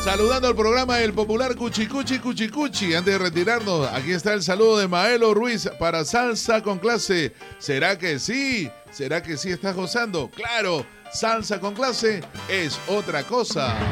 Saludando al programa El Popular Cuchicuchi Cuchicuchi. Antes de retirarnos, aquí está el saludo de Maelo Ruiz para Salsa con Clase. ¿Será que sí? ¿Será que sí estás gozando? Claro, Salsa con Clase es otra cosa.